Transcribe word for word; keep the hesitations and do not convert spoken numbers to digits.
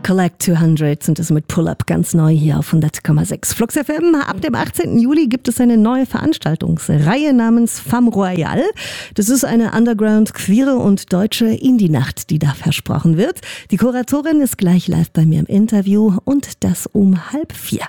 Collect zweihundert sind es mit Pull-Up ganz neu hier auf hundert Komma sechs. Flux F M, ab dem achtzehnten Juli gibt es eine neue Veranstaltungsreihe namens Femme Royale. Das ist eine Underground, queere und deutsche Indie-Nacht, die da versprochen wird. Die Kuratorin ist gleich live bei mir im Interview und das um halb vier.